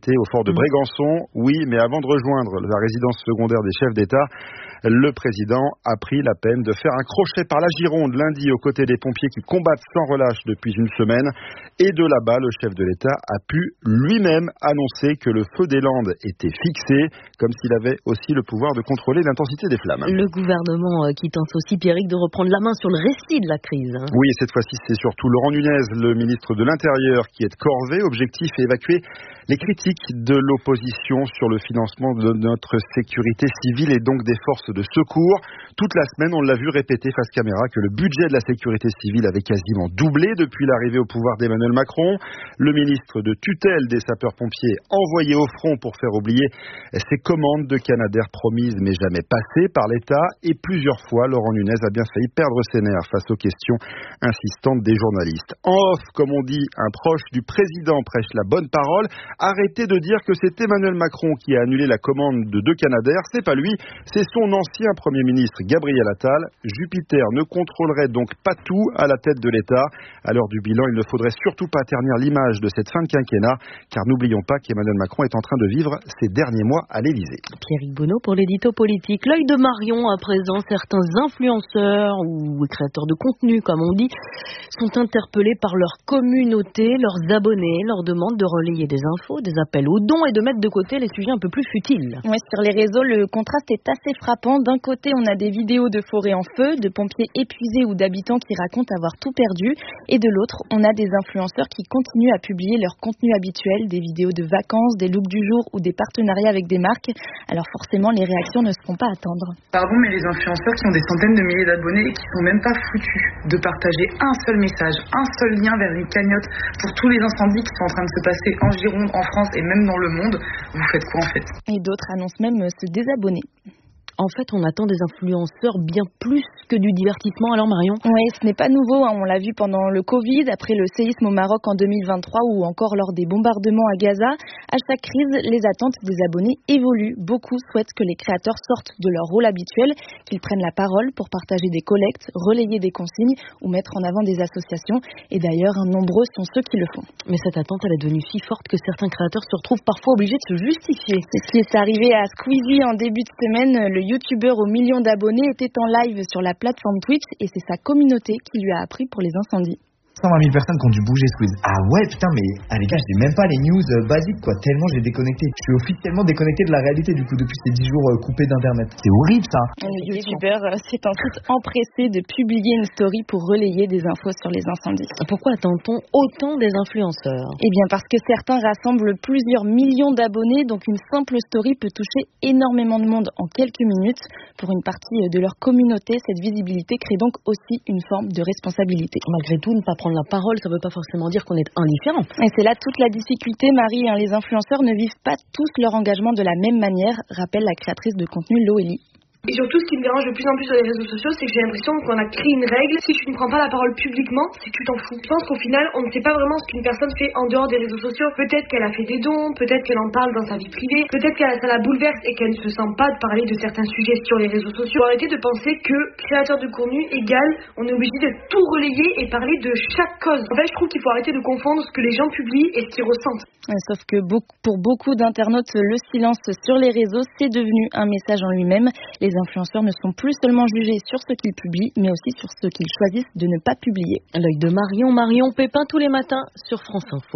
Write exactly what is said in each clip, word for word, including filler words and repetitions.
été au fort de Brégançon. Oui, mais avant de rejoindre la résidence secondaire des chefs d'État, le président a pris la peine de faire un crochet par la Gironde lundi aux côtés des pompiers qui combattent sans relâche depuis une semaine. Et de là-bas, le chef de l'État a pu lui-même annoncer que le feu des Landes était fixé, comme s'il avait aussi le pouvoir de contrôler l'intensité des flammes. Le gouvernement qui tente aussi, Pierrick, de reprendre la main sur le récit de la crise. Hein. Oui, cette fois-ci, c'est surtout Laurent Nunez, le ministre de l'Intérieur, qui est de corvée. Objectif, évacuer les critiques de l'opposition sur le financement de notre sécurité civile et donc des forces de secours. Toute la semaine, on l'a vu répéter face caméra que le budget de la sécurité civile avait quasiment doublé depuis l'arrivée au pouvoir d'Emmanuel Macron. Le ministre de tutelle des sapeurs-pompiers envoyé au front pour faire oublier ses commandes de Canadair promises mais jamais passées par l'État. Et plusieurs fois, Laurent Nunez a bien failli perdre ses nerfs face aux questions insistantes des journalistes. En off, comme on dit, un proche du président prêche la bonne parole. Arrêtez de dire que c'est Emmanuel Macron qui a annulé la commande de deux Canadair. C'est pas lui, c'est son ancien Premier ministre Gabriel Attal. Jupiter ne contrôlerait donc pas tout à la tête de l'État. À l'heure du bilan, il ne faudrait surtout pas ternir l'image de cette fin de quinquennat, car n'oublions pas qu'Emmanuel Macron est en train de vivre ses derniers mois à l'Élysée. Pierrick Bonneau pour l'édito politique. L'œil de Marion à présent. Certains influenceurs ou créateurs de contenu, comme on dit, sont interpellés par leur communauté, leurs abonnés, leur demandent de relayer des infos, des appels aux dons et de mettre de côté les sujets un peu plus futiles. Ouais, sur les réseaux, le contraste est assez frappant. D'un côté, on a des vidéos de forêts en feu, de pompiers épuisés ou d'habitants qui racontent avoir tout perdu. Et de l'autre, on a des influenceurs qui continuent à publier leur contenu habituel, des vidéos de vacances, des looks du jour ou des partenariats avec des marques. Alors forcément, les réactions ne se font pas attendre. Pardon, mais les influenceurs qui ont des centaines de milliers d'abonnés et qui sont même pas foutus de partager un seul message, un seul lien vers une cagnotte pour tous les incendies qui sont en train de se passer en Gironde, en France et même dans le monde, vous faites quoi en fait? Et d'autres annoncent même se désabonner. En fait, on attend des influenceurs bien plus que du divertissement. Alors Marion ? Oui, ce n'est pas nouveau. Hein. On l'a vu pendant le Covid, après le séisme au Maroc en deux mille vingt-trois ou encore lors des bombardements à Gaza. À chaque crise, les attentes des abonnés évoluent. Beaucoup souhaitent que les créateurs sortent de leur rôle habituel, qu'ils prennent la parole pour partager des collectes, relayer des consignes ou mettre en avant des associations. Et d'ailleurs, nombreux sont ceux qui le font. Mais cette attente, elle est devenue si forte que certains créateurs se retrouvent parfois obligés de se justifier. C'est ce qui est arrivé à Squeezie en début de semaine. Le youtubeur aux millions d'abonnés était en live sur la plateforme Twitch et c'est sa communauté qui lui a appris pour les incendies. cent vingt mille personnes qui ont dû bouger Squeeze. Ah ouais, putain, mais ah, les gars, je n'ai même pas les news euh, basiques, quoi. Tellement j'ai déconnecté. Je suis officiellement déconnecté de la réalité, du coup, depuis ces dix jours euh, coupés d'Internet. C'est horrible, ça. Le youtubeur euh, s'est ensuite empressé de publier une story pour relayer des infos sur les incendies. Pourquoi attend-on autant des influenceurs ? Eh bien, parce que certains rassemblent plusieurs millions d'abonnés, donc une simple story peut toucher énormément de monde en quelques minutes. Pour une partie de leur communauté, cette visibilité crée donc aussi une forme de responsabilité. Malgré tout, ne pas prendre la parole, ça ne veut pas forcément dire qu'on est indifférent. Et c'est là toute la difficulté, Marie. Hein, les influenceurs ne vivent pas tous leur engagement de la même manière, rappelle la créatrice de contenu Loélie. Et surtout, ce qui me dérange de plus en plus sur les réseaux sociaux, c'est que j'ai l'impression qu'on a créé une règle. Si tu ne prends pas la parole publiquement, c'est que tu t'en fous. Je pense qu'au final, on ne sait pas vraiment ce qu'une personne fait en dehors des réseaux sociaux. Peut-être qu'elle a fait des dons, peut-être qu'elle en parle dans sa vie privée, peut-être que ça la bouleverse et qu'elle ne se sent pas de parler de certains sujets sur les réseaux sociaux. Faut arrêter de penser que créateur de contenu égale, on est obligé de tout relayer et parler de chaque cause. En fait, je trouve qu'il faut arrêter de confondre ce que les gens publient et ce qu'ils ressentent. Sauf que beaucoup, pour beaucoup d'internautes, le silence sur les réseaux, c'est devenu un message en lui-même. Les influenceurs ne sont plus seulement jugés sur ce qu'ils publient, mais aussi sur ce qu'ils choisissent de ne pas publier. L'œil de Marion, Marion Pépin tous les matins sur France Info.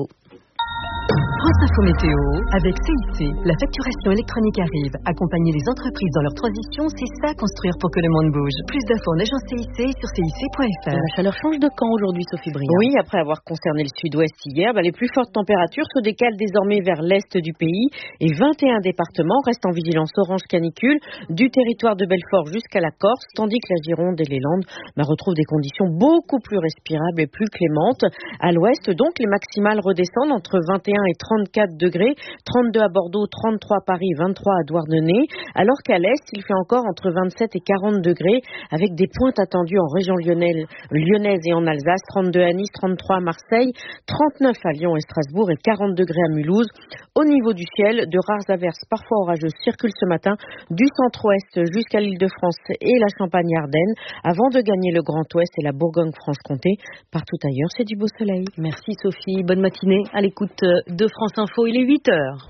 France Info Météo, avec C I C, la facturation électronique arrive. Accompagner les entreprises dans leur transition, c'est ça construire pour que le monde bouge. Plus d'infos en agence C I C sur C I C point F R. La chaleur change de camp aujourd'hui, Sophie Briand. Oui, après avoir concerné le sud-ouest hier, bah, les plus fortes températures se décalent désormais vers l'est du pays et vingt et un départements restent en vigilance orange canicule du territoire de Belfort jusqu'à la Corse, tandis que la Gironde et les Landes bah, retrouvent des conditions beaucoup plus respirables et plus clémentes. À l'ouest, donc, les maximales redescendent entre vingt et un et trente-quatre degrés, trente-deux à Bordeaux, trente-trois à Paris, vingt-trois à Douarnenez, alors qu'à l'est, il fait encore entre vingt-sept et quarante degrés, avec des pointes attendues en région lyonnaise, lyonnaise et en Alsace, trente-deux à Nice, trente-trois à Marseille, trente-neuf à Lyon et Strasbourg et quarante degrés à Mulhouse. Au niveau du ciel, de rares averses parfois orageuses circulent ce matin du centre-ouest jusqu'à l'Île-de-France et la Champagne-Ardenne, avant de gagner le Grand Ouest et la Bourgogne-Franche-Comté. Partout ailleurs, c'est du beau soleil. Merci Sophie, bonne matinée à l'écoute de France Info, il est huit heures.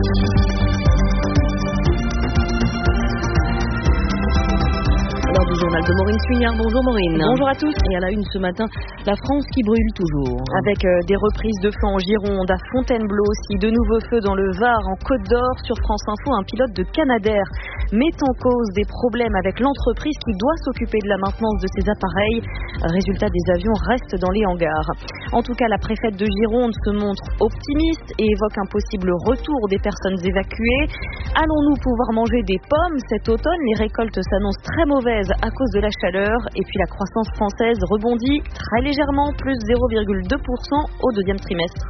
L'heure du journal de Maureen Suignard. Bonjour Maureen. Bonjour à tous. Et à la une ce matin, la France qui brûle toujours. Avec euh, des reprises de feu en Gironde, à Fontainebleau aussi, de nouveaux feux dans le Var, en Côte d'Or. Sur France Info, un pilote de Canadair met en cause des problèmes avec l'entreprise qui doit s'occuper de la maintenance de ces appareils. Résultat, des avions restent dans les hangars. En tout cas, la préfète de Gironde se montre optimiste et évoque un possible retour des personnes évacuées. Allons-nous pouvoir manger des pommes cet automne? Les récoltes s'annoncent très mauvaises à cause de la chaleur. Et puis la croissance française rebondit très légèrement, plus zéro virgule deux pour cent au deuxième trimestre.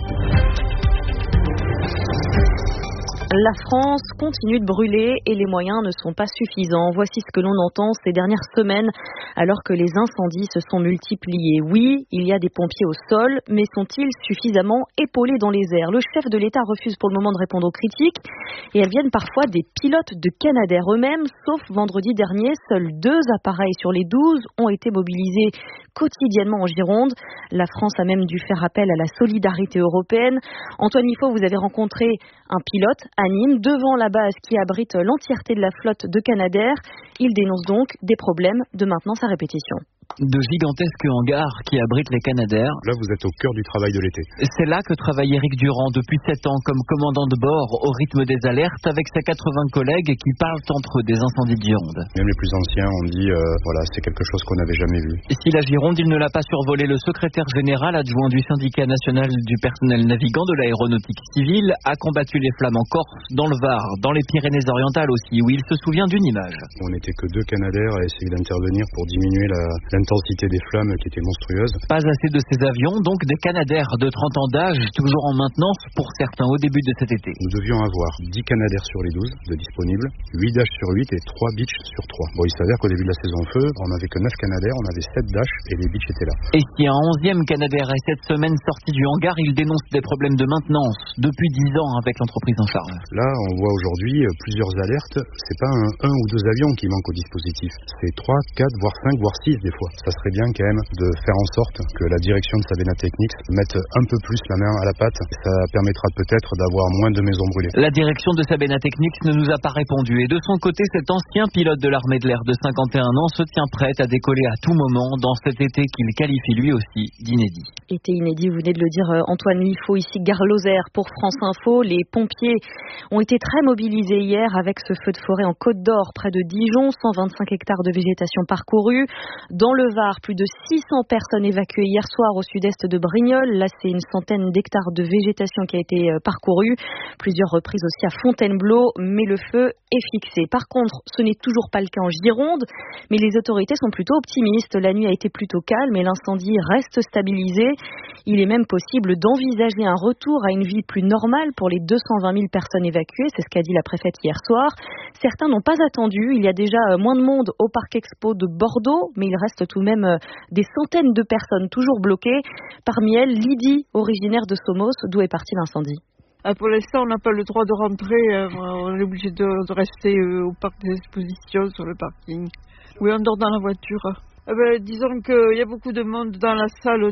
La France continue de brûler et les moyens ne sont pas suffisants. Voici ce que l'on entend ces dernières semaines alors que les incendies se sont multipliés. Oui, il y a des pompiers au sol, mais sont-ils suffisamment épaulés dans les airs? Le chef de l'État refuse pour le moment de répondre aux critiques et elles viennent parfois des pilotes de Canadair eux-mêmes, sauf vendredi dernier, seuls deux appareils sur les douze ont été mobilisés quotidiennement en Gironde. La France a même dû faire appel à la solidarité européenne. Antoine Miffaud, vous avez rencontré un pilote à Nîmes, devant la base qui abrite l'entièreté de la flotte de Canadair. Il dénonce donc des problèmes de maintenance à répétition. De gigantesques hangars qui abritent les Canadair. Là, vous êtes au cœur du travail de l'été. C'est là que travaille Éric Durand depuis sept ans comme commandant de bord au rythme des alertes avec ses quatre-vingts collègues qui parlent entre eux des incendies de Gironde. Même les plus anciens ont dit, euh, voilà, c'est quelque chose qu'on n'avait jamais vu. Et si la Gironde, il ne l'a pas survolé, le secrétaire général adjoint du syndicat national du personnel navigant de l'aéronautique civile a combattu les flammes en Corse, dans le Var, dans les Pyrénées-Orientales aussi, où il se souvient d'une image. On n'était que deux Canadair à essayer d'intervenir pour diminuer la, l'intensité des flammes qui était monstrueuse. Pas assez de ces avions, donc des Canadair de trente ans d'âge, toujours en maintenance pour certains au début de cet été. Nous devions avoir dix Canadair sur les douze de disponibles, huit Dash sur huit et trois Beech sur trois. Bon, il s'avère qu'au début de la saison feu, on n'avait que neuf Canadair, on avait sept Dash et les Beech étaient là. Et si un onzième Canadair est cette semaine sorti du hangar, il dénonce des problèmes de maintenance depuis dix ans avec l'entreprise en charge. Là, on voit aujourd'hui plusieurs alertes. C'est pas un, un ou deux avions qui manquent au dispositif. C'est trois, quatre, voire cinq, voire six des fois. Ça serait bien quand même de faire en sorte que la direction de Sabena Technics mette un peu plus la main à la pâte. Ça permettra peut-être d'avoir moins de maisons brûlées. La direction de Sabena Technics ne nous a pas répondu. Et de son côté, cet ancien pilote de l'armée de l'air de cinquante et un ans se tient prêt à décoller à tout moment dans cet été qu'il qualifie lui aussi d'inédit. Été inédit, vous venez de le dire Antoine Miffaud, ici Gare Lozère pour France Info. Les pompiers ont été très mobilisés hier avec ce feu de forêt en Côte d'Or près de Dijon, cent vingt-cinq hectares de végétation parcourus. Dans le Var, plus de six cents personnes évacuées hier soir au sud-est de Brignoles. Là, c'est une centaine d'hectares de végétation qui a été parcourue. Plusieurs reprises aussi à Fontainebleau, mais le feu est fixé. Par contre, ce n'est toujours pas le cas en Gironde, mais les autorités sont plutôt optimistes. La nuit a été plutôt calme et l'incendie reste stabilisé. Il est même possible d'envisager un retour à une vie plus normale pour les deux cent vingt mille personnes évacuées. C'est ce qu'a dit la préfète hier soir. Certains n'ont pas attendu. Il y a déjà moins de monde au Parc Expo de Bordeaux, mais il reste tout de même des centaines de personnes toujours bloquées. Parmi elles, Lydie, originaire de Somos, d'où est parti l'incendie. Ah, pour l'instant, on n'a pas le droit de rentrer. Euh, on est obligé de, de rester euh, au parc des expositions, sur le parking. Oui, on dort dans la voiture. Eh ben, disons qu'il y a beaucoup de monde dans la salle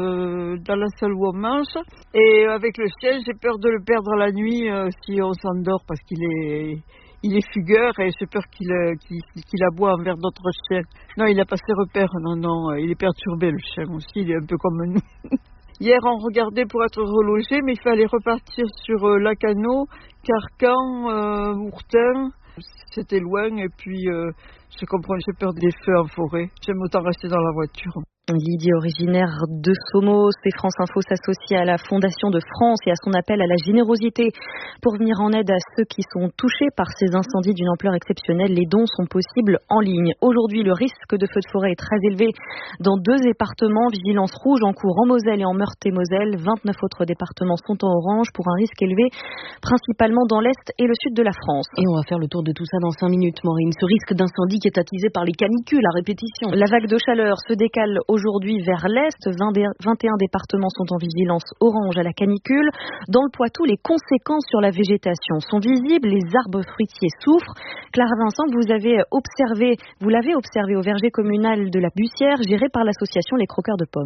de dans la salle où on mange. Et avec le chien, j'ai peur de le perdre la nuit euh, si on s'endort parce qu'il est il est fugueur et j'ai peur qu'il, qu'il, qu'il aboie envers d'autres chiens. Non, il n'a pas ses repères. Non, non, il est perturbé le chien aussi. Il est un peu comme nous. Hier, on regardait pour être relogé, mais il fallait repartir sur euh, Lacanau, Carcan, euh, Mourtin. C'était loin et puis euh, je comprends, j'ai peur des feux en forêt. J'aime autant rester dans la voiture. Lydie, originaire de Somos, et France Info s'associe à la Fondation de France et à son appel à la générosité pour venir en aide à ceux qui sont touchés par ces incendies d'une ampleur exceptionnelle. Les dons sont possibles en ligne. Aujourd'hui, le risque de feu de forêt est très élevé dans deux départements. Vigilance rouge en cours en Moselle et en Meurthe-et-Moselle. vingt-neuf autres départements sont en orange pour un risque élevé, principalement dans l'Est et le Sud de la France. Et on va faire le tour de tout ça dans cinq minutes, Maureen. Ce risque d'incendie qui est attisé par les canicules à répétition. La vague de chaleur se décale aujourd'hui vers l'Est. vingt et un départements sont en vigilance orange à la canicule. Dans le Poitou, les conséquences sur la végétation sont visibles. Les arbres fruitiers souffrent. Clara Vincent, vous avez observé, vous l'avez observé au verger communal de la Bussière, géré par l'association Les Croqueurs de Pommes.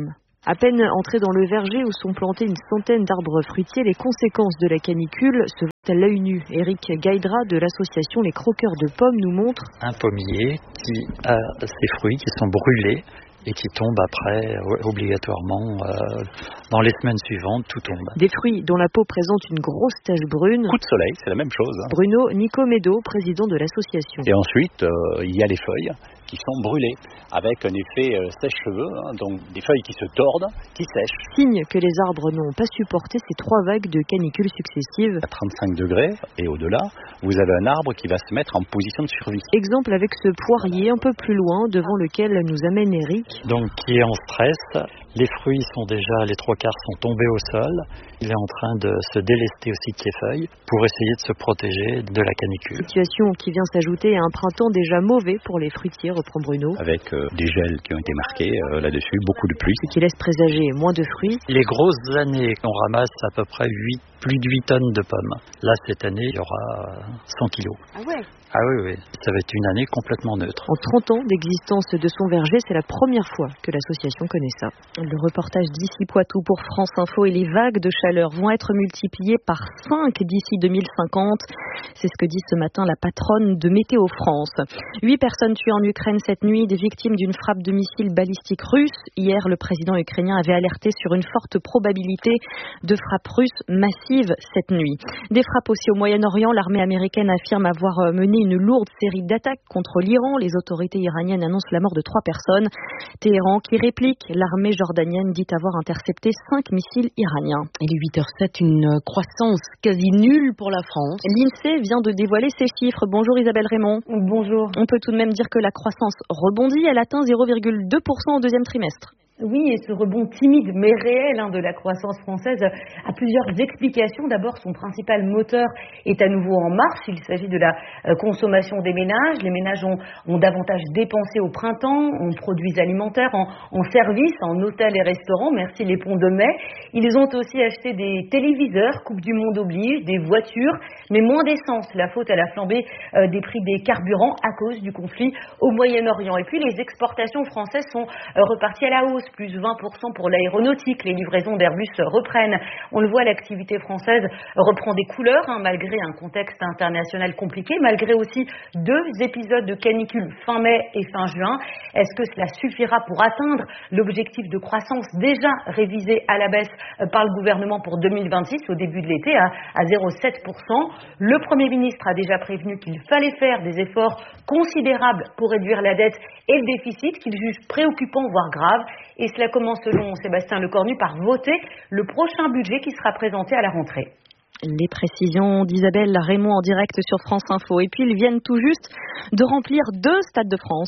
À peine entrés dans le verger où sont plantés une centaine d'arbres fruitiers, les conséquences de la canicule se voient à l'œil nu. Éric Gaïdra de l'association Les Croqueurs de Pommes nous montre un pommier qui a ses fruits qui sont brûlés et qui tombent après obligatoirement euh, dans les semaines suivantes, tout tombe. Des fruits dont la peau présente une grosse tache brune. Coup de soleil, c'est la même chose. Hein. Bruno Nicomedo, président de l'association. Et ensuite, euh, il y a les feuilles qui sont brûlées, avec un effet euh, sèche-cheveux, hein, donc des feuilles qui se tordent, qui sèchent. Signe que les arbres n'ont pas supporté ces trois vagues de canicules successives. À trente-cinq degrés et au-delà, vous avez un arbre qui va se mettre en position de survie. Exemple avec ce poirier un peu plus loin, devant lequel nous amène Éric. Donc qui est en stress, les fruits sont déjà, les trois quarts sont tombés au sol, il est en train de se délester aussi de ses feuilles pour essayer de se protéger de la canicule. Situation qui vient s'ajouter à un printemps déjà mauvais pour les fruitiers, reprend Bruno. Avec euh, des gels qui ont été marqués euh, là-dessus, beaucoup de pluie. Ce qui laisse présager moins de fruits. Les grosses années, on ramasse à peu près huit, plus de huit tonnes de pommes. Là, cette année, il y aura cent kilos. Ah ouais. Ah oui, oui, ça va être une année complètement neutre. En trente ans d'existence de son verger, c'est la première fois que l'association connaît ça. Le reportage d'ici Poitou pour France Info et les vagues de chaleur vont être multipliées par cinq d'ici deux mille cinquante. C'est ce que dit ce matin la patronne de Météo France. Huit personnes tuées en Ukraine cette nuit, des victimes d'une frappe de missiles balistiques russes. Hier, le président ukrainien avait alerté sur une forte probabilité de frappe russe massive cette nuit. Des frappes aussi au Moyen-Orient. L'armée américaine affirme avoir mené une lourde série d'attaques contre l'Iran. Les autorités iraniennes annoncent la mort de trois personnes. Téhéran qui réplique. L'armée jordanienne dit avoir intercepté cinq missiles iraniens. Il est huit heures zéro sept, une croissance quasi nulle pour la France. L'INSEE vient de dévoiler ses chiffres. Bonjour Isabelle Raymond. Bonjour. On peut tout de même dire que la croissance rebondit. Elle atteint zéro virgule deux pour cent au deuxième trimestre. Oui, et ce rebond timide mais réel hein, de la croissance française a plusieurs explications. D'abord, son principal moteur est à nouveau en marche. Il s'agit de la euh, consommation des ménages. Les ménages ont, ont davantage dépensé au printemps en produits alimentaires, en, en services, en hôtels et restaurants. Merci les ponts de mai. Ils ont aussi acheté des téléviseurs, Coupe du Monde oblige, des voitures, mais moins d'essence. La faute à la flambée euh, des prix des carburants à cause du conflit au Moyen-Orient. Et puis, les exportations françaises sont euh, reparties à la hausse. Plus vingt pour cent pour l'aéronautique. Les livraisons d'Airbus reprennent. On le voit, l'activité française reprend des couleurs, hein, malgré un contexte international compliqué, malgré aussi deux épisodes de canicule fin mai et fin juin. Est-ce que cela suffira pour atteindre l'objectif de croissance déjà révisé à la baisse par le gouvernement pour deux mille vingt-six au début de l'été à, à zéro virgule sept pour cent? Le Premier ministre a déjà prévenu qu'il fallait faire des efforts considérables pour réduire la dette et le déficit, qu'il juge préoccupant, voire grave. Et cela commence, selon Sébastien Lecornu, par voter le prochain budget qui sera présenté à la rentrée. Les précisions d'Isabelle Raymond en direct sur France Info. Et puis, ils viennent tout juste de remplir deux stades de France.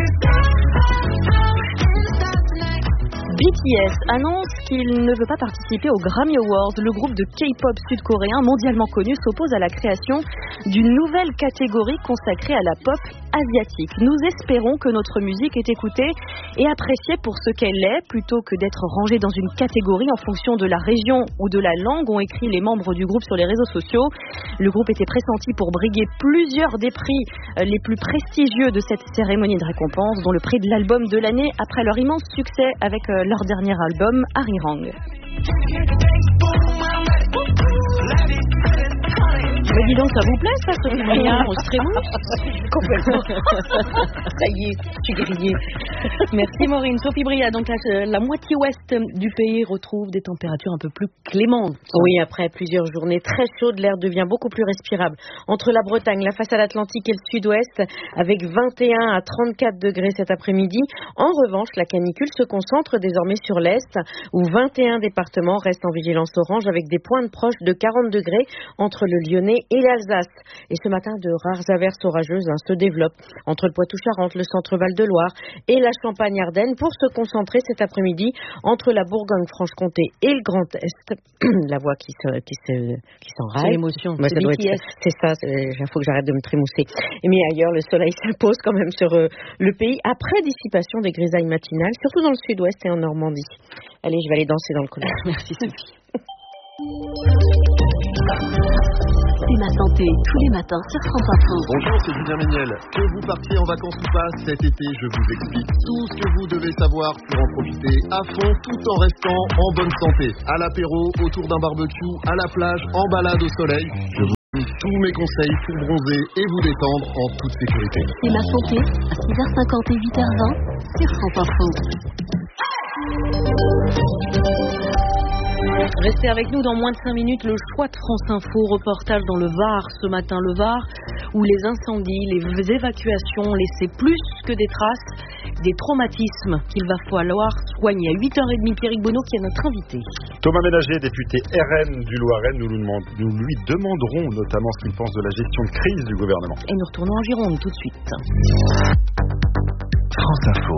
B T S annonce qu'il ne veut pas participer aux Grammy Awards. Le groupe de K-pop sud-coréen mondialement connu s'oppose à la création d'une nouvelle catégorie consacrée à la pop asiatique. Nous espérons que notre musique est écoutée et appréciée pour ce qu'elle est, plutôt que d'être rangée dans une catégorie en fonction de la région ou de la langue, ont écrit les membres du groupe sur les réseaux sociaux. Le groupe était pressenti pour briguer plusieurs des prix les plus prestigieux de cette cérémonie de récompense, dont le prix de l'album de l'année après leur immense succès avec leur dernier album, Arirang. Mais dis donc, ça vous plaît ça, Sophie Bria? Monstrez-vous complètement. Ça y est, je suis grillée. Merci Maureen. Sophie Bria, donc la, la moitié ouest du pays retrouve des températures un peu plus clémentes. Oui, après plusieurs journées très chaudes, l'air devient beaucoup plus respirable. Entre la Bretagne, la façade atlantique et le sud-ouest, avec vingt et un à trente-quatre degrés cet après-midi. En revanche, la canicule se concentre désormais sur l'est, où vingt et un départements restent en vigilance orange, avec des pointes proches de quarante degrés entre le Lyonnais et l'Alsace. Et ce matin, de rares averses orageuses hein, se développent entre le Poitou-Charentes, le centre Val-de-Loire et la Champagne-Ardenne, pour se concentrer cet après-midi entre la Bourgogne-Franche-Comté et le Grand Est. La voix qui se, qui se, qui s'enraille. C'est l'émotion. Moi, ça doit être, c'est ça. Il faut que j'arrête de me trémousser. Mais ailleurs, le soleil s'impose quand même sur euh, le pays après dissipation des grisailles matinales, surtout dans le sud-ouest et en Normandie. Allez, je vais aller danser dans le couloir. Merci Sophie. Ma santé, tous les matins sur France Info. Bonjour, c'est Julien Méniel. Que vous partiez en vacances ou pas, cet été, je vous explique tout ce que vous devez savoir pour en profiter à fond tout en restant en bonne santé. À l'apéro, autour d'un barbecue, à la plage, en balade au soleil. Je vous donne tous mes conseils pour bronzer et vous détendre en toute sécurité. C'est Ma santé, à six heures cinquante et huit heures vingt sur France Info. Restez avec nous dans moins de cinq minutes, le choix de France Info, reportage dans le Var ce matin, le Var, où les incendies, les évacuations laissaient plus que des traces, des traumatismes qu'il va falloir soigner. À huit heures trente, Pierrick Bonneau qui est notre invité. Thomas Ménager, député R N du Loiret, nous, nous lui demanderons notamment ce qu'il pense de la gestion de crise du gouvernement. Et nous retournons en Gironde tout de suite. France Info,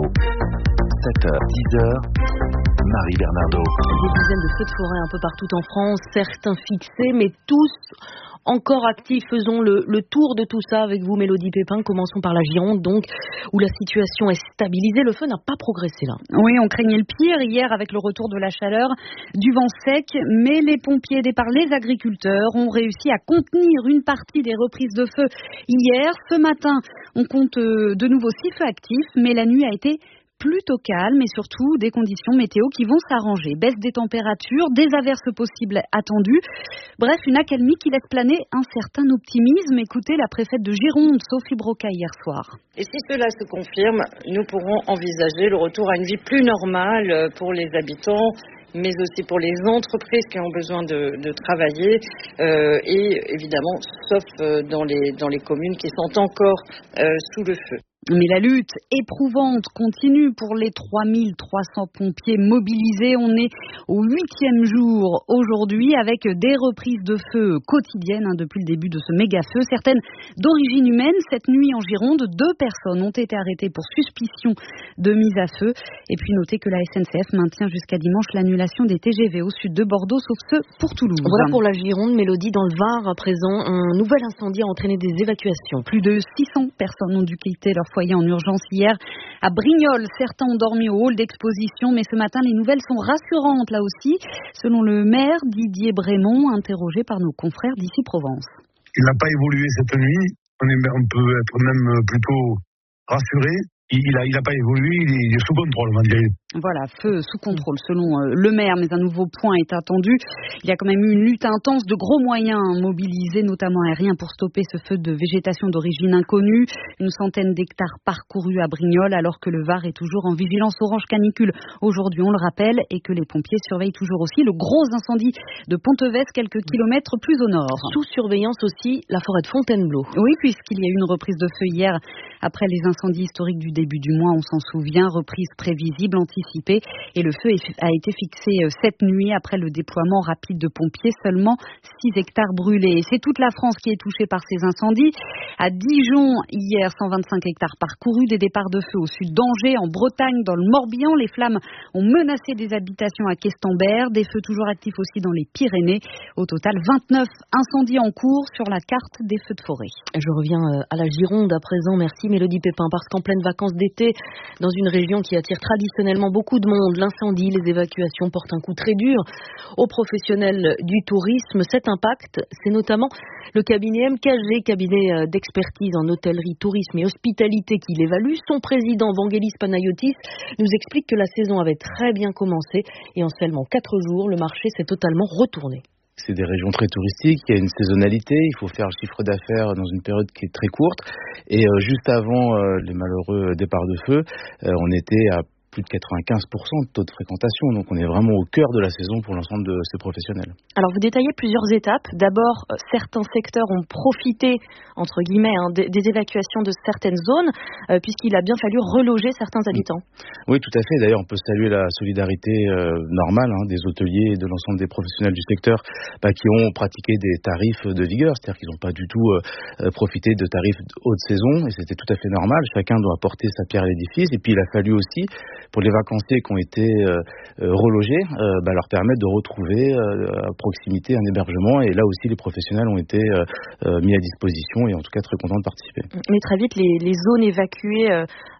sept heures, dix heures. Marie Bernardo. Des dizaines de feux de forêt un peu partout en France, certains fixés, mais tous encore actifs. Faisons le, le tour de tout ça avec vous, Mélodie Pépin. Commençons par la Gironde, donc, où la situation est stabilisée. Le feu n'a pas progressé là. Oui, on craignait le pire hier avec le retour de la chaleur, du vent sec, mais les pompiers aidés par les agriculteurs ont réussi à contenir une partie des reprises de feu hier. Ce matin, on compte de nouveau six feux actifs, mais la nuit a été plutôt calme et surtout des conditions météo qui vont s'arranger. Baisse des températures, des averses possibles attendues. Bref, une accalmie qui laisse planer un certain optimisme. Écoutez la préfète de Gironde, Sophie Broca, hier soir. Et si cela se confirme, nous pourrons envisager le retour à une vie plus normale pour les habitants, mais aussi pour les entreprises qui ont besoin de, de travailler euh, et évidemment, sauf euh, dans les, dans les communes qui sont encore euh, sous le feu. Mais la lutte éprouvante continue pour les trois mille trois cents pompiers mobilisés. On est au huitième jour aujourd'hui avec des reprises de feu quotidiennes hein, depuis le début de ce méga-feu. Certaines d'origine humaine. Cette nuit en Gironde, deux personnes ont été arrêtées pour suspicion de mise à feu. Et puis notez que la S N C F maintient jusqu'à dimanche l'annulation des T G V au sud de Bordeaux, sauf ceux pour Toulouse. Voilà pour la Gironde. Mélodie, dans le Var à présent, un nouvel incendie a entraîné des évacuations. Plus de six cents personnes ont dû quitter leur foyer en urgence hier à Brignoles. Certains ont dormi au hall d'exposition, mais ce matin, les nouvelles sont rassurantes là aussi, selon le maire Didier Brémond, interrogé par nos confrères d'Ici Provence. Il n'a pas évolué cette nuit. On, est, on peut être même plutôt rassuré. Il n'a il a pas évolué, il est, il est sous contrôle, on va dire. Voilà, feu sous contrôle selon euh, le maire, mais un nouveau point est attendu. Il y a quand même eu une lutte intense de gros moyens mobilisés, notamment aériens, pour stopper ce feu de végétation d'origine inconnue. Une centaine d'hectares parcourus à Brignoles, alors que le Var est toujours en vigilance orange canicule. Aujourd'hui, on le rappelle, et que les pompiers surveillent toujours aussi le gros incendie de Pontevès, quelques kilomètres plus au nord. Sous surveillance aussi, la forêt de Fontainebleau. Oui, puisqu'il y a eu une reprise de feu hier après les incendies historiques du début du mois, on s'en souvient, reprise prévisible, anticipée, et le feu a été fixé cette nuit après le déploiement rapide de pompiers, seulement six hectares brûlés. Et c'est toute la France qui est touchée par ces incendies. À Dijon, hier, cent vingt-cinq hectares parcourus, des départs de feu au sud d'Angers, en Bretagne, dans le Morbihan. Les flammes ont menacé des habitations à Questembert, des feux toujours actifs aussi dans les Pyrénées. Au total, vingt-neuf incendies en cours sur la carte des feux de forêt. Je reviens à la Gironde à présent. Merci Mélodie Pépin, parce qu'en pleine vacances d'été, dans une région qui attire traditionnellement beaucoup de monde, l'incendie, les évacuations portent un coup très dur aux professionnels du tourisme. Cet impact, c'est notamment le cabinet M K G, cabinet d'expertise en hôtellerie, tourisme et hospitalité, qui l'évalue. Son président, Vangelis Panayotis, nous explique que la saison avait très bien commencé et en seulement quatre jours, le marché s'est totalement retourné. C'est des régions très touristiques, il y a une saisonnalité, il faut faire le chiffre d'affaires dans une période qui est très courte. Et euh, juste avant euh, les malheureux départs de feu, euh, on était à plus de quatre-vingt-quinze pour cent de taux de fréquentation. Donc on est vraiment au cœur de la saison pour l'ensemble de ces professionnels. Alors vous détaillez plusieurs étapes. D'abord, certains secteurs ont profité, entre guillemets, hein, des, des évacuations de certaines zones, euh, puisqu'il a bien fallu reloger certains habitants. Oui, tout à fait. D'ailleurs, on peut saluer la solidarité euh, normale hein, des hôteliers et de l'ensemble des professionnels du secteur bah, qui ont pratiqué des tarifs de vigueur. C'est-à-dire qu'ils n'ont pas du tout euh, profité de tarifs de haute saison, et c'était tout à fait normal. Chacun doit apporter sa pierre à l'édifice. Et puis il a fallu aussi, pour les vacanciers qui ont été euh, relogés, euh, bah, leur permettre de retrouver euh, à proximité un hébergement. Et là aussi, les professionnels ont été euh, mis à disposition et en tout cas très contents de participer. Mais très vite, les, les zones évacuées euh,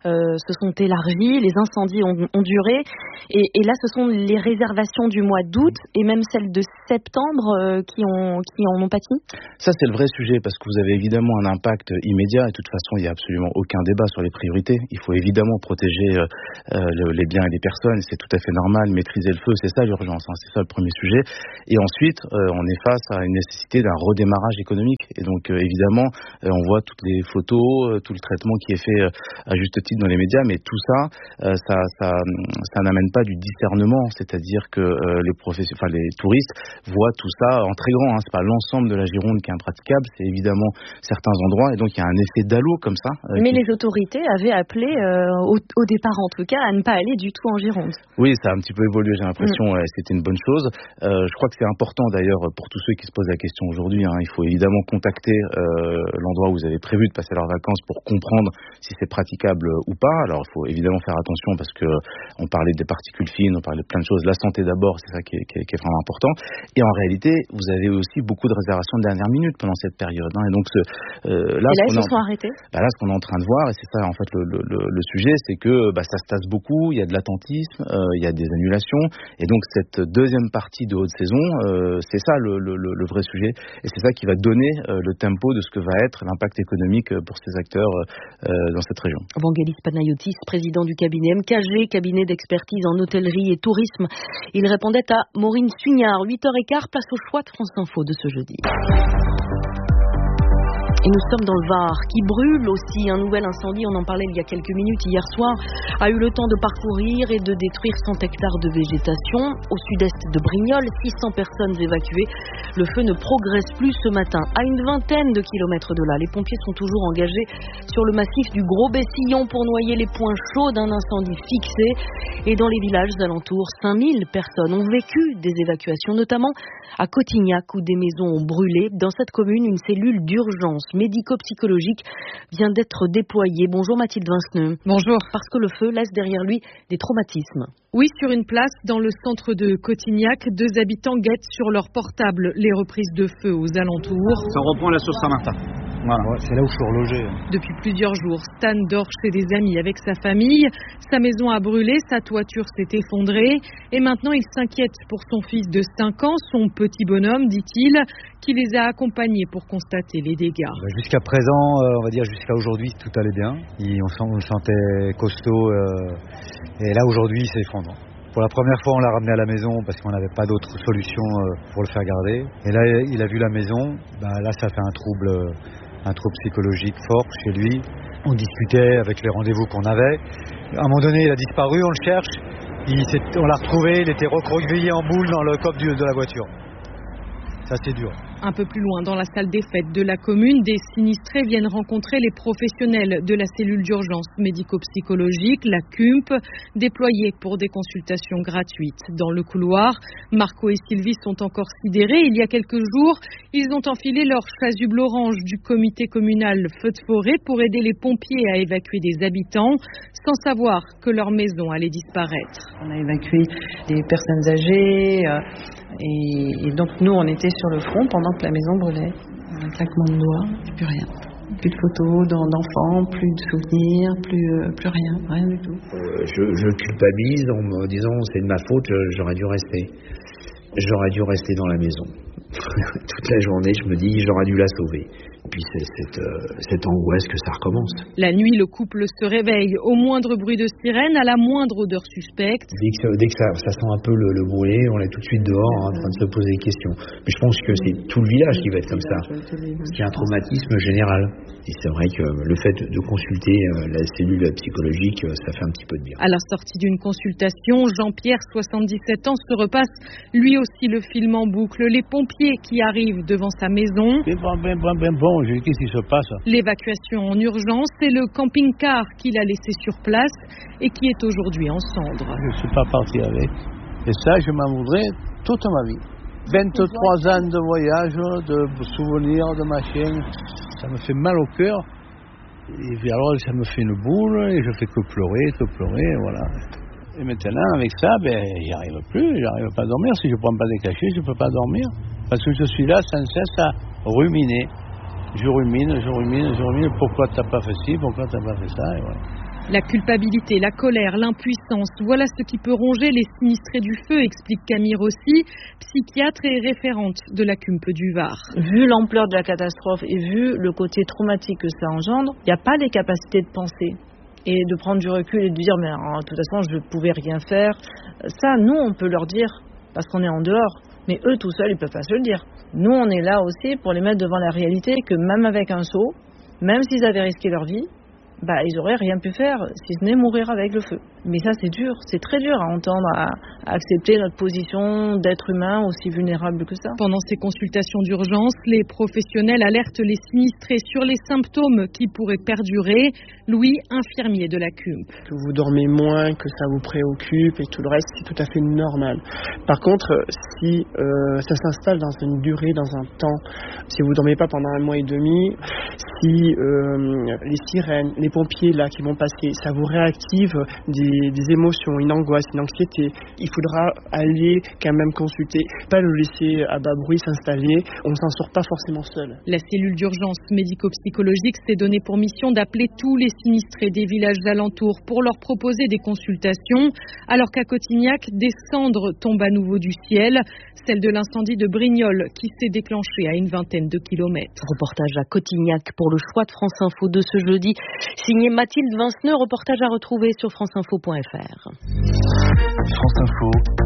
euh, se sont élargies, les incendies ont, ont duré. Et, et là, ce sont les réservations du mois d'août et même celles de septembre euh, qui, ont, qui en ont pâti. Ça, c'est le vrai sujet parce que vous avez évidemment un impact immédiat. Et de toute façon, il n'y a absolument aucun débat sur les priorités. Il faut évidemment protéger euh, le, les biens et les personnes. C'est tout à fait normal. Maîtriser le feu, c'est ça l'urgence. Hein, c'est ça le premier sujet. Et ensuite, euh, on est face à une nécessité d'un redémarrage économique. Et donc, euh, évidemment, euh, on voit toutes les photos, euh, tout le traitement qui est fait euh, à juste titre dans les médias. Mais tout ça, euh, ça, ça, ça n'amène pas du discernement. C'est-à-dire que euh, les, profession... enfin, les touristes voient tout ça en très grand. Hein. C'est pas l'ensemble de la Gironde qui est impraticable. C'est évidemment certains endroits. Et donc, il y a un effet d'halo comme ça. Euh, Mais qui... les autorités avaient appelé, euh, au, au départ en tout cas, à ne pas aller du tout en Gironde. Oui, ça a un petit peu évolué, j'ai l'impression. Mmh. Ouais, c'était une bonne chose. Euh, je crois que c'est important d'ailleurs pour tous ceux qui se posent la question aujourd'hui. Hein, il faut évidemment contacter euh, l'endroit où vous avez prévu de passer leurs vacances pour comprendre si c'est praticable ou pas. Alors, il faut évidemment faire attention parce que on parlait des particules fines, on parlait de plein de choses. La santé d'abord, c'est ça qui est, qui est, qui est vraiment important. Et en réalité, vous avez aussi beaucoup de réservations de dernière minute pendant cette période. Hein, et donc, ce, euh, là, et là, ils se sont en... arrêtés. Bah là, ce qu'on est en train de voir, et c'est ça en fait le, le, le sujet, c'est que bah, ça se tasse beaucoup. Il y a de l'attentisme, euh, il y a des annulations, et donc cette deuxième partie de haute saison, euh, c'est ça le, le, le vrai sujet, et c'est ça qui va donner euh, le tempo de ce que va être l'impact économique pour ces acteurs euh, dans cette région. Vangelis Panayotis, président du cabinet M K G, cabinet d'expertise en hôtellerie et tourisme. Il répondait à Maureen Suignard. huit heures quinze, place au choix de France Info de ce jeudi. Et nous sommes dans le Var, qui brûle aussi. Un nouvel incendie, on en parlait il y a quelques minutes hier soir, a eu le temps de parcourir et de détruire cent hectares de végétation. Au sud-est de Brignoles, six cents personnes évacuées. Le feu ne progresse plus ce matin. À une vingtaine de kilomètres de là, les pompiers sont toujours engagés sur le massif du Gros Bessillon pour noyer les points chauds d'un incendie fixé. Et dans les villages alentours, cinq mille personnes ont vécu des évacuations, notamment à Cotignac où des maisons ont brûlé. Dans cette commune, une cellule d'urgence médico-psychologique vient d'être déployée. Bonjour Mathilde Vinceneux. Bonjour. Parce que le feu laisse derrière lui des traumatismes. Oui, sur une place dans le centre de Cotignac, deux habitants guettent sur leur portable les reprises de feu aux alentours. Ça reprend la source Saint-Martin. Voilà. Ouais, c'est là où je suis relogé. Depuis plusieurs jours, Stan dort chez des amis avec sa famille. Sa maison a brûlé, sa toiture s'est effondrée. Et maintenant, il s'inquiète pour son fils de cinq ans, son petit bonhomme, dit-il, qui les a accompagnés pour constater les dégâts. Jusqu'à présent, euh, on va dire jusqu'à aujourd'hui, tout allait bien. Et on se sentait costaud. Euh, et là, aujourd'hui, c'est effondré. Pour la première fois, on l'a ramené à la maison parce qu'on n'avait pas d'autre solution pour le faire garder. Et là, il a vu la maison. Bah, là, ça fait un trouble, un trouble psychologique fort chez lui. On discutait avec les rendez-vous qu'on avait. À un moment donné, il a disparu, on le cherche. Il on l'a retrouvé, il était recroquevillé en boule dans le coffre de la voiture. Ça, c'est dur. Un peu plus loin, dans la salle des fêtes de la commune, des sinistrés viennent rencontrer les professionnels de la cellule d'urgence médico-psychologique, la C U M P, déployée pour des consultations gratuites. Dans le couloir, Marco et Sylvie sont encore sidérés. Il y a quelques jours, ils ont enfilé leur chasuble orange du comité communal feu de forêt pour aider les pompiers à évacuer des habitants, sans savoir que leur maison allait disparaître. On a évacué des personnes âgées euh, et, et donc nous, on était sur le front pendant que la maison brûlait. Un claquement de doigts, plus rien. Plus de photos d'enfants, plus de souvenirs, plus, euh, plus rien, rien du tout. Euh, je, je culpabilise en me disant c'est de ma faute, j'aurais dû rester. J'aurais dû rester dans la maison. Toute la journée, je me dis j'aurais dû la sauver. Et puis c'est cette, euh, cette angoisse que ça recommence. La nuit, le couple se réveille au moindre bruit de sirène, à la moindre odeur suspecte. Dès que, dès que ça, ça sent un peu le, le brûler, on est tout de suite dehors hein, en train de se poser des questions. Mais je pense que c'est tout le village qui va être comme ça. C'est un traumatisme général. Et c'est vrai que le fait de consulter la cellule psychologique, ça fait un petit peu de bien. À la sortie d'une consultation, Jean-Pierre, soixante-dix-sept ans, se repasse lui aussi le film en boucle. Les pompiers qui arrivent devant sa maison. Ben bon, ben bon, ben bon. Qu'est-ce qui se passe? L'évacuation en urgence, c'est le camping-car qu'il a laissé sur place et qui est aujourd'hui en cendres. Je ne suis pas parti avec. Et ça, je m'en voudrais toute ma vie. vingt-trois ans de voyage, de souvenirs, de machin. Ça me fait mal au cœur. Et puis alors, ça me fait une boule et je fais que pleurer, que pleurer, voilà. Et maintenant, avec ça, ben, j'y arrive plus, j'arrive pas à dormir. Si je prends pas des cachets, je peux pas dormir. Parce que je suis là sans cesse à ruminer. Je rumine, je rumine, je rumine. Pourquoi t'as pas fait ci, pourquoi t'as pas fait ça, et voilà. La culpabilité, la colère, l'impuissance, voilà ce qui peut ronger les sinistrés du feu, explique Camille Rossi, psychiatre et référente de la C U M P du Var. Vu l'ampleur de la catastrophe et vu le côté traumatique que ça engendre, il n'y a pas les capacités de penser et de prendre du recul et de dire mais alors, de toute façon je ne pouvais rien faire. Ça, nous on peut leur dire parce qu'on est en dehors, mais eux tout seuls ils ne peuvent pas se le dire. Nous on est là aussi pour les mettre devant la réalité que même avec un seau, même s'ils avaient risqué leur vie, bah, ils n'auraient rien pu faire si ce n'est mourir avec le feu. Mais ça, c'est dur, c'est très dur à entendre, à, à accepter notre position d'être humain aussi vulnérable que ça. Pendant ces consultations d'urgence, les professionnels alertent les sinistrés sur les symptômes qui pourraient perdurer. Louis, infirmier de la C U M P. Que vous dormez moins, que ça vous préoccupe et tout le reste, c'est tout à fait normal. Par contre, si euh, ça s'installe dans une durée, dans un temps, si vous ne dormez pas pendant un mois et demi, si euh, les sirènes, les pompiers là qui vont passer, ça vous réactive des, des émotions, une angoisse, une anxiété. Il faudra aller quand même consulter, pas le laisser à bas bruit s'installer. On ne s'en sort pas forcément seul. La cellule d'urgence médico-psychologique s'est donnée pour mission d'appeler tous les sinistrés des villages alentours pour leur proposer des consultations. Alors qu'à Cotignac, des cendres tombent à nouveau du ciel, celle de l'incendie de Brignoles qui s'est déclenché à une vingtaine de kilomètres. Reportage à Cotignac pour le choix de France Info de ce jeudi. Signé Mathilde Vinceneux, reportage à retrouver sur franceinfo point f r. France Info,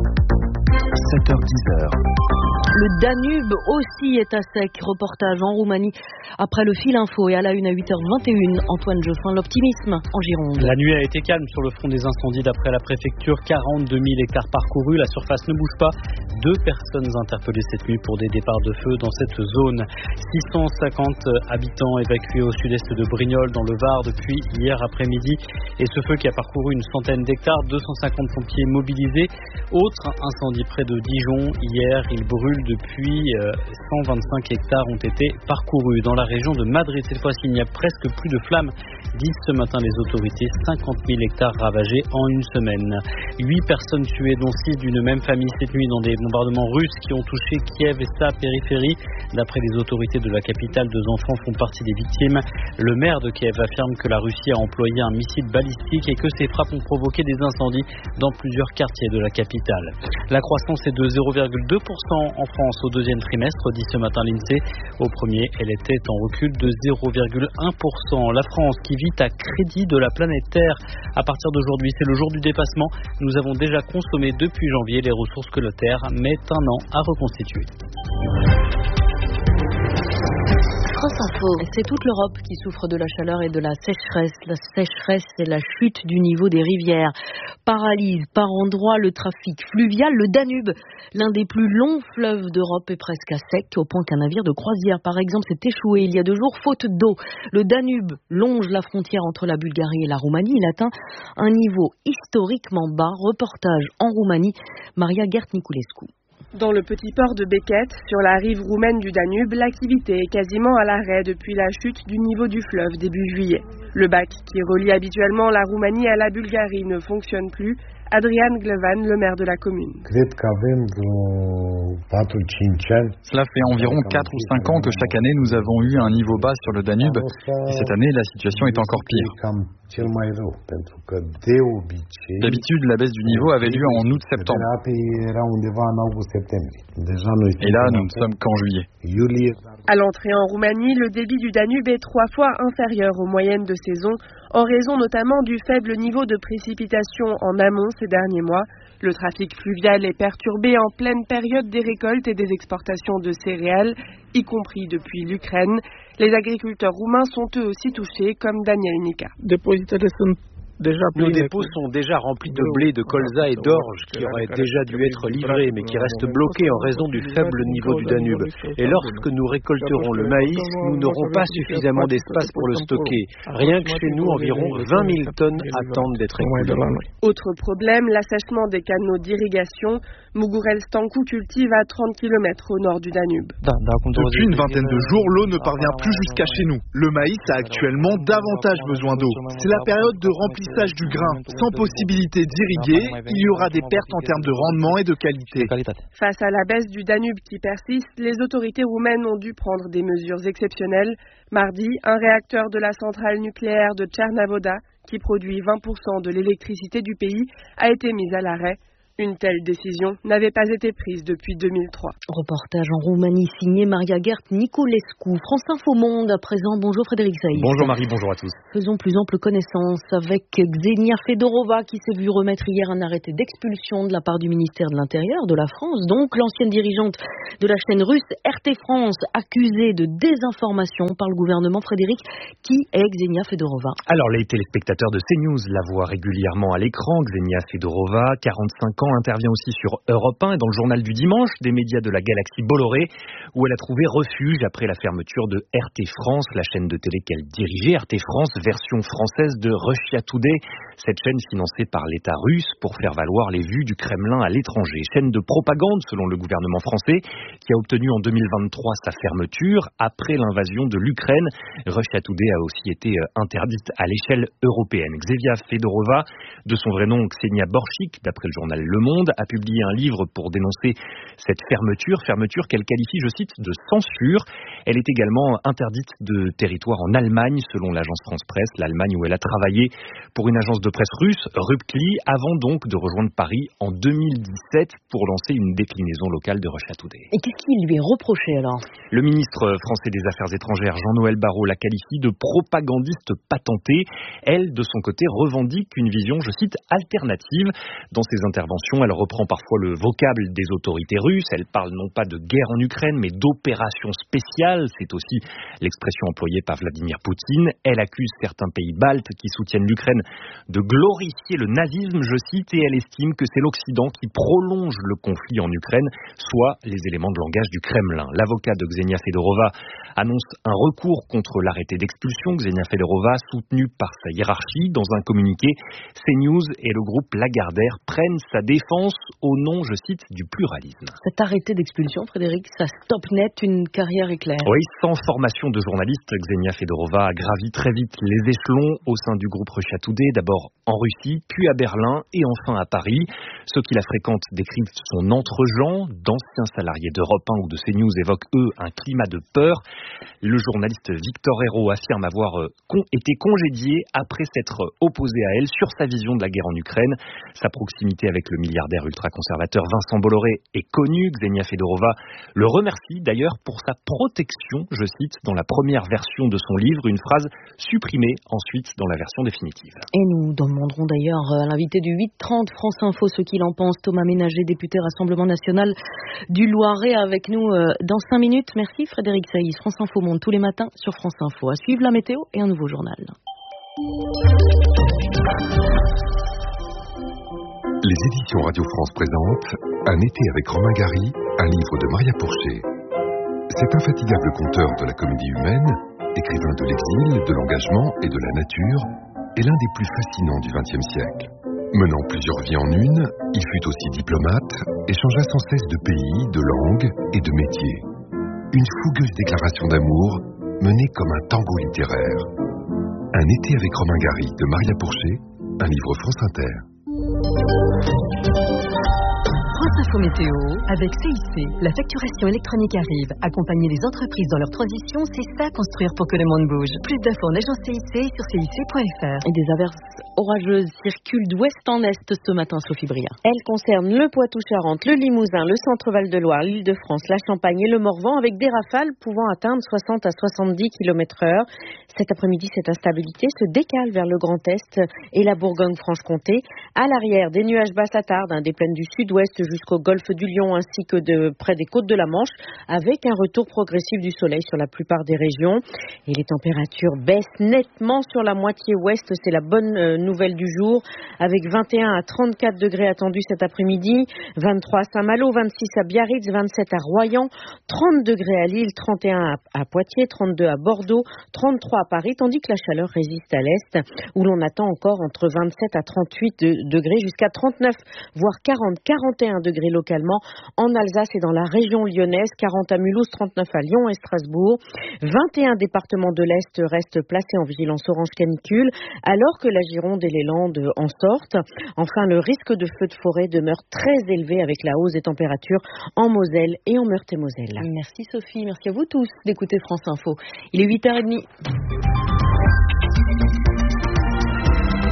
sept heures dix. Le Danube aussi est à sec. Reportage en Roumanie après le fil info et à la une à huit heures vingt et une. Antoine Geoffrin, l'optimisme en Gironde. La nuit a été calme sur le front des incendies d'après la préfecture. quarante-deux mille hectares parcourus. La surface ne bouge pas. Deux personnes interpellées cette nuit pour des départs de feu dans cette zone. six cent cinquante habitants évacués au sud-est de Brignoles dans le Var depuis hier après-midi. Et ce feu qui a parcouru une centaine d'hectares. deux cent cinquante pompiers mobilisés. Autre incendie près de Dijon. Hier, il brûle depuis cent vingt-cinq hectares ont été parcourus. Dans la région de Madrid, cette fois-ci, il n'y a presque plus de flammes, disent ce matin les autorités. cinquante mille hectares ravagés en une semaine. huit personnes tuées, dont six d'une même famille cette nuit dans des bombardements russes qui ont touché Kiev et sa périphérie. D'après les autorités de la capitale, deux enfants font partie des victimes. Le maire de Kiev affirme que la Russie a employé un missile balistique et que ces frappes ont provoqué des incendies dans plusieurs quartiers de la capitale. La croissance est de zéro virgule deux pour cent en France au deuxième trimestre, dit ce matin l'INSEE. Au premier, elle était en recul de zéro virgule un pour cent. La France qui vit à crédit de la planète Terre. À partir d'aujourd'hui, c'est le jour du dépassement. Nous avons déjà consommé depuis janvier les ressources que la Terre met un an à reconstituer. France Info. C'est toute l'Europe qui souffre de la chaleur et de la sécheresse. La sécheresse, c'est la chute du niveau des rivières. Paralyse par endroits le trafic fluvial. Le Danube, l'un des plus longs fleuves d'Europe, est presque à sec, au point qu'un navire de croisière, par exemple, s'est échoué il y a deux jours, faute d'eau. Le Danube longe la frontière entre la Bulgarie et la Roumanie. Il atteint un niveau historiquement bas. Reportage en Roumanie, Maria Gert-Niculescu. Dans le petit port de Békette, sur la rive roumaine du Danube, l'activité est quasiment à l'arrêt depuis la chute du niveau du fleuve début juillet. Le bac qui relie habituellement la Roumanie à la Bulgarie ne fonctionne plus. Adrian Glevan, le maire de la commune. Cela fait environ quatre ou cinq ans que chaque année nous avons eu un niveau bas sur le Danube et cette année la situation est encore pire. D'habitude la baisse du niveau avait lieu en août-septembre. Et là nous ne sommes qu'en juillet. À l'entrée en Roumanie, le débit du Danube est trois fois inférieur aux moyennes de saison, en raison notamment du faible niveau de précipitation en amont ces derniers mois. Le trafic fluvial est perturbé en pleine période des récoltes et des exportations de céréales, y compris depuis l'Ukraine. Les agriculteurs roumains sont eux aussi touchés, comme Daniel Nica. Nos dépôts sont déjà remplis de blé, de colza et d'orge qui auraient déjà dû être livrés mais qui restent bloqués en raison du faible niveau du Danube. Et lorsque nous récolterons le maïs, nous n'aurons pas suffisamment d'espace pour le stocker. Rien que chez nous, environ vingt mille tonnes attendent d'être écoulées. Autre problème, l'assèchement des canaux d'irrigation. Mugurel Stancu cultive à trente kilomètres au nord du Danube. Depuis une vingtaine de jours, l'eau ne parvient plus jusqu'à chez nous. Le maïs a actuellement davantage besoin d'eau. C'est la période de remplissage du grain. Sans possibilité d'irriguer, il y aura des pertes en termes de rendement et de qualité. Face à la baisse du Danube qui persiste, les autorités roumaines ont dû prendre des mesures exceptionnelles. Mardi, un réacteur de la centrale nucléaire de Tchernavoda, qui produit vingt pour cent de l'électricité du pays, a été mise à l'arrêt. Une telle décision n'avait pas été prise depuis deux mille trois. Reportage en Roumanie signé Maria Gert Nicolescu. France Info Monde à présent. Bonjour Frédéric Saïs. Bonjour Marie, bonjour à tous. Faisons plus ample connaissance avec Ksenia Fedorova qui s'est vue remettre hier un arrêté d'expulsion de la part du ministère de l'Intérieur de la France. Donc l'ancienne dirigeante de la chaîne russe R T France accusée de désinformation par le gouvernement. Frédéric, qui est Ksenia Fedorova? Alors les téléspectateurs de CNews la voient régulièrement à l'écran. Ksenia Fedorova, quarante-cinq ans, intervient aussi sur Europe un et dans le journal du dimanche des médias de la galaxie Bolloré, où elle a trouvé refuge après la fermeture de R T France, la chaîne de télé qu'elle dirigeait. R T France, version française de Russia Today, cette chaîne financée par l'État russe pour faire valoir les vues du Kremlin à l'étranger. Chaîne de propagande selon le gouvernement français, qui a obtenu en deux mille vingt-trois sa fermeture après l'invasion de l'Ukraine. Russia Today a aussi été interdite à l'échelle européenne. Ksenia Fedorova, de son vrai nom Ksenia Borchik, d'après le journal Le Monde, a publié un livre pour dénoncer cette fermeture, fermeture qu'elle qualifie, je cite, de censure. Elle est également interdite de territoire en Allemagne, selon l'agence France-Presse, l'Allemagne où elle a travaillé pour une agence de presse russe, Ruptli, avant donc de rejoindre Paris en deux mille dix-sept pour lancer une déclinaison locale de Russia Today. Et qu'est-ce qui lui est reproché alors? Le ministre français des Affaires étrangères, Jean-Noël Barrot, la qualifie de propagandiste patentée. Elle, de son côté, revendique une vision, je cite, alternative. Dans ses interventions, elle reprend parfois le vocable des autorités russes. Elle parle non pas de guerre en Ukraine, mais d'opération spéciale. C'est aussi l'expression employée par Vladimir Poutine. Elle accuse certains pays baltes qui soutiennent l'Ukraine de glorifier le nazisme, je cite, et elle estime que c'est l'Occident qui prolonge le conflit en Ukraine, soit les éléments de langage du Kremlin. L'avocat de Ksenia Fedorova annonce un recours contre l'arrêté d'expulsion. Ksenia Fedorova, soutenue par sa hiérarchie, dans un communiqué, CNews et le groupe Lagardère prennent sa défense au nom, je cite, du pluralisme. Cet arrêté d'expulsion, Frédéric, ça stoppe net une carrière éclair. Oui, sans formation de journaliste, Ksenia Fedorova a gravi très vite les échelons au sein du groupe Russia Today, d'abord en Russie, puis à Berlin et enfin à Paris. Ceux qui la fréquentent décrivent son entre-gens. D'anciens salariés d'Europe un ou de CNews évoquent, eux, un climat de peur. Le journaliste Victor Hérault affirme avoir été congédié après s'être opposé à elle sur sa vision de la guerre en Ukraine. Sa proximité avec le milliardaire ultra-conservateur Vincent Bolloré est connue. Ksenia Fedorova le remercie d'ailleurs pour sa protection, je cite, dans la première version de son livre, une phrase supprimée ensuite dans la version définitive. Et nous demanderons d'ailleurs à l'invité du huit trente France Info ce qu'il en pense. Thomas Ménager, député Rassemblement National du Loiret, avec nous dans cinq minutes. Merci Frédéric Saïs. France Info Monde tous les matins sur France Info. À suivre la météo et un nouveau journal. Les éditions Radio France présentent Un été avec Romain Gary, un livre de Maria Pourchet. Cet infatigable conteur de la comédie humaine, écrivain de l'exil, de l'engagement et de la nature, est l'un des plus fascinants du vingtième siècle. Menant plusieurs vies en une, il fut aussi diplomate et changea sans cesse de pays, de langue et de métier. Une fougueuse déclaration d'amour menée comme un tango littéraire. Un été avec Romain Gary de Maria Pourchet, un livre France Inter. France Info Météo, avec C I C, la facturation électronique arrive. Accompagner les entreprises dans leur transition, c'est ça construire pour que le monde bouge. Plus d'infos en agence C I C sur C I C point F R. Et des averses orageuses circulent d'ouest en est ce matin, Sophie Bria. Elles concernent le Poitou-Charentes, le Limousin, le Centre-Val de Loire, l'Île-de-France, la Champagne et le Morvan, avec des rafales pouvant atteindre soixante à soixante-dix kilomètres heure. Cet après-midi, cette instabilité se décale vers le Grand Est et la Bourgogne-Franche-Comté. À l'arrière, des nuages bas s'attardent, hein, des plaines du sud-ouest jusqu'au golfe du Lion ainsi que de près des côtes de la Manche, avec un retour progressif du soleil sur la plupart des régions. Et les températures baissent nettement sur la moitié ouest, c'est la bonne euh, nouvelle du jour, avec vingt et un à trente-quatre degrés attendus cet après-midi, vingt-trois à Saint-Malo, vingt-six à Biarritz, vingt-sept à Royan, trente degrés à Lille, trente et un à Poitiers, trente-deux à Bordeaux, trente-trois à Paris, tandis que la chaleur résiste à l'est, où l'on attend encore entre vingt-sept à trente-huit degrés, jusqu'à trente-neuf, voire quarante, quarante et un degrés localement en Alsace et dans la région lyonnaise, quarante à Mulhouse, trente-neuf à Lyon et Strasbourg. vingt et un départements de l'Est restent placés en vigilance orange canicule, alors que la Gironde et les Landes en sortent. Enfin, le risque de feu de forêt demeure très élevé avec la hausse des températures en Moselle et en Meurthe-et-Moselle. Merci Sophie, merci à vous tous d'écouter France Info. Il est huit heures trente.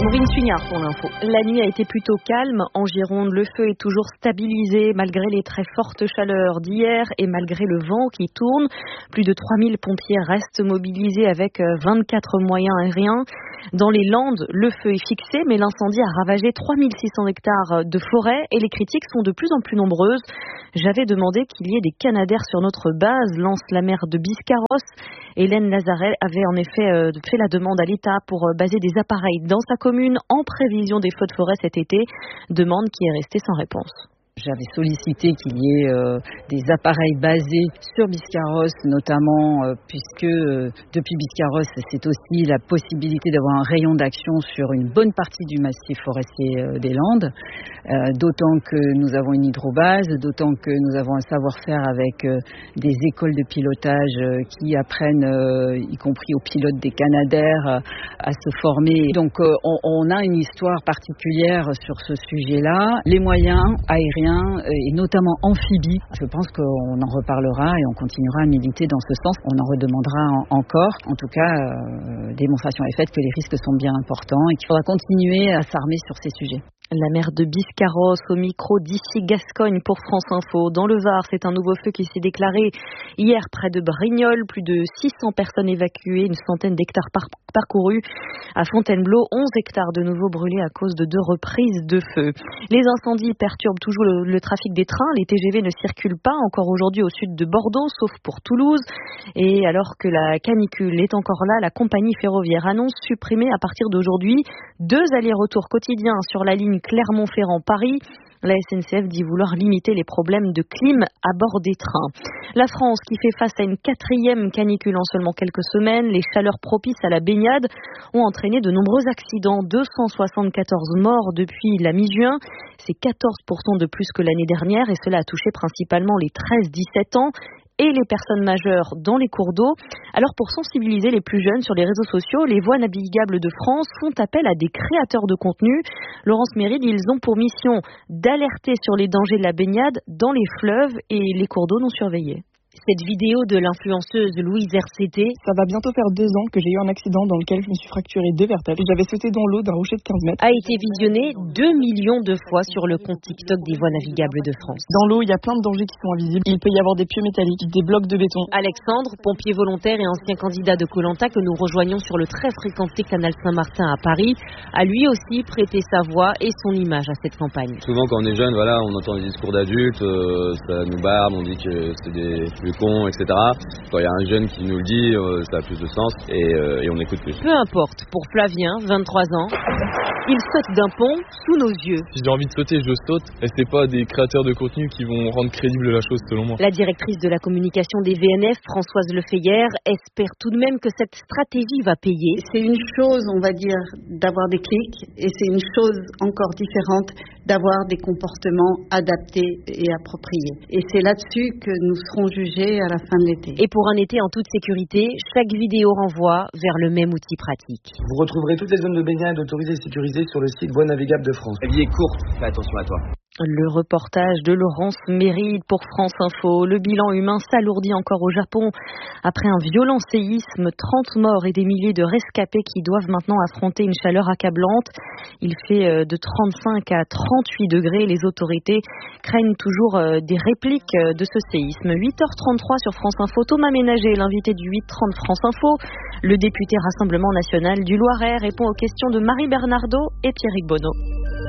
Maureen Suignard pour l'info. La nuit a été plutôt calme. En Gironde, le feu est toujours stabilisé malgré les très fortes chaleurs d'hier et malgré le vent qui tourne. Plus de trois mille pompiers restent mobilisés avec vingt-quatre moyens aériens. Dans les Landes, le feu est fixé, mais l'incendie a ravagé trois mille six cents hectares de forêt et les critiques sont de plus en plus nombreuses. J'avais demandé qu'il y ait des canadaires sur notre base, lance la maire de Biscarrosse. Hélène Lazaret avait en effet fait la demande à l'État pour baser des appareils dans sa commune en prévision des feux de forêt cet été, demande qui est restée sans réponse. J'avais sollicité qu'il y ait euh, des appareils basés sur Biscarrosse, notamment euh, puisque euh, depuis Biscarrosse, c'est aussi la possibilité d'avoir un rayon d'action sur une bonne partie du massif forestier euh, des Landes, euh, d'autant que nous avons une hydrobase, d'autant que nous avons un savoir-faire avec euh, des écoles de pilotage euh, qui apprennent, euh, y compris aux pilotes des Canadaires, euh, à se former. Donc euh, on, on a une histoire particulière sur ce sujet-là. Les moyens aériens et notamment amphibie. Je pense qu'on en reparlera et on continuera à militer dans ce sens. On en redemandera en, encore. En tout cas, euh, démonstration est faite que les risques sont bien importants et qu'il faudra continuer à s'armer sur ces sujets. La maire de Biscarrosse au micro d'ici Gascogne pour France Info. Dans le Var, c'est un nouveau feu qui s'est déclaré hier près de Brignoles. Plus de six cents personnes évacuées, une centaine d'hectares par- parcourus. À Fontainebleau, onze hectares de nouveau brûlés à cause de deux reprises de feu. Les incendies perturbent toujours le, le trafic des trains. Les T G V ne circulent pas encore aujourd'hui au sud de Bordeaux, sauf pour Toulouse. Et alors que la canicule est encore là, la compagnie ferroviaire annonce supprimer à partir d'aujourd'hui deux allers-retours quotidiens sur la ligne Clermont-Ferrand-Paris. La S N C F dit vouloir limiter les problèmes de clim à bord des trains. La France qui fait face à une quatrième canicule en seulement quelques semaines. Les chaleurs propices à la baignade ont entraîné de nombreux accidents. deux cent soixante-quatorze morts depuis la mi-juin. C'est quatorze pour cent de plus que l'année dernière et cela a touché principalement les treize dix-sept ans et les personnes majeures dans les cours d'eau. Alors pour sensibiliser les plus jeunes sur les réseaux sociaux, les voies navigables de France font appel à des créateurs de contenu. Laurence Méride, ils ont pour mission d'alerter sur les dangers de la baignade dans les fleuves et les cours d'eau non surveillés. Cette vidéo de l'influenceuse Louise R C T. Ça va bientôt faire deux ans que j'ai eu un accident dans lequel je me suis fracturé deux vertèbres. J'avais sauté dans l'eau d'un rocher de quinze mètres. A été visionné deux millions de fois sur le compte TikTok des voies navigables de France. Dans l'eau, il y a plein de dangers qui sont invisibles. Il peut y avoir des pieux métalliques, des blocs de béton. Alexandre, pompier volontaire et ancien candidat de Koh Lanta que nous rejoignons sur le très fréquenté canal Saint-Martin à Paris, a lui aussi prêté sa voix et son image à cette campagne. Souvent quand on est jeune, voilà, on entend des discours d'adultes, euh, ça nous barbe, on dit que c'est des plus cons, et cetera. Quand il y a un jeune qui nous le dit, euh, ça a plus de sens et, euh, et on écoute plus. Peu importe, pour Flavien, vingt-trois ans, il saute d'un pont sous nos yeux. Si j'ai envie de sauter, je saute. Et c'est pas des créateurs de contenu qui vont rendre crédible la chose, selon moi. La directrice de la communication des V N F, Françoise Lefeyer, espère tout de même que cette stratégie va payer. C'est une chose, on va dire, d'avoir des clics et c'est une chose encore différente d'avoir des comportements adaptés et appropriés. Et c'est là-dessus que nous serons jugés à la fin de l'été. Et pour un été en toute sécurité, chaque vidéo renvoie vers le même outil pratique. Vous retrouverez toutes les zones de baignade autorisées et sécurisées sur le site Voies navigables de France. La vie est courte, fais attention à toi. Le reportage de Laurence Méride pour France Info. Le bilan humain s'alourdit encore au Japon. Après un violent séisme, trente morts et des milliers de rescapés qui doivent maintenant affronter une chaleur accablante. Il fait de trente-cinq à trente-huit degrés. Les autorités craignent toujours des répliques de ce séisme. huit heures trente-trois sur France Info. Thomas Ménager, l'invité du huit trente France Info. Le député Rassemblement National du Loiret répond aux questions de Marie Bernardo et Pierrick Bonneau.